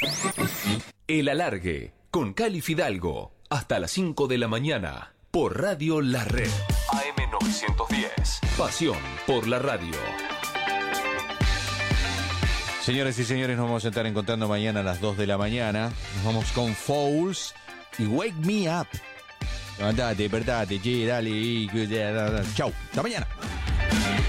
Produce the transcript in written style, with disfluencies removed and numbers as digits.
El Alargue, con Cali Fidalgo, hasta las 5 de la mañana, por Radio La Red. AM 910. Pasión por la radio. Señores y señores, nos vamos a estar encontrando mañana a las 2 de la mañana. Nos vamos con Fouls y Wake Me Up. Levantate, despertate, che, dale. Chau, hasta mañana.